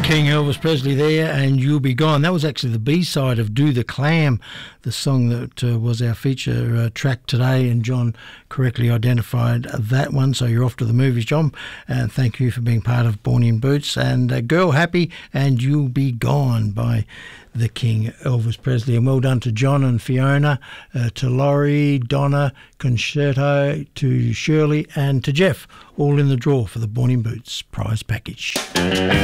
King Elvis Presley there, and You'll Be Gone. That was actually the B-side of Do the Clam, the song that was our feature track today, and John correctly identified that one, so you're off to the movies, John, and thank you for being part of Born in Boots. And Girl Happy and You'll Be Gone by the King Elvis Presley. And well done to John and Fiona, to Laurie, Donna, Concerto, to Shirley and to Jeff, all in the draw for the Born in Boots prize package.